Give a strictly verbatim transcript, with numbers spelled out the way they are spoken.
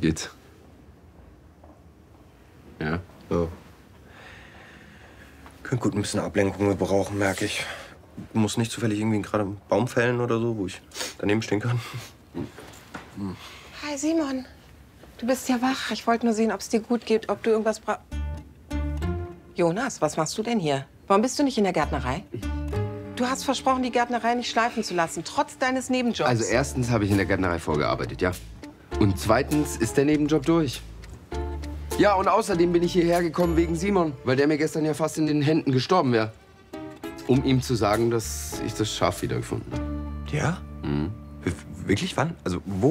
geht's? Ja? Ja. Könnte gut ein bisschen Ablenkung gebrauchen, merke ich. Du musst nicht zufällig irgendwie gerade einen Baum fällen oder so, wo ich daneben stehen kann. Hm. Hi, Simon. Du bist ja wach. Ich wollte nur sehen, ob es dir gut geht, ob du irgendwas brauchst. Jonas, was machst du denn hier? Warum bist du nicht in der Gärtnerei? Du hast versprochen, die Gärtnerei nicht schleifen zu lassen, trotz deines Nebenjobs. Also erstens habe ich in der Gärtnerei vorgearbeitet, ja. Und zweitens ist der Nebenjob durch. Ja, und außerdem bin ich hierher gekommen wegen Simon, weil der mir gestern ja fast in den Händen gestorben wäre. Um ihm zu sagen, dass ich das Schaf wiedergefunden habe. Ja? Mhm. Wirklich, wann? Also wo?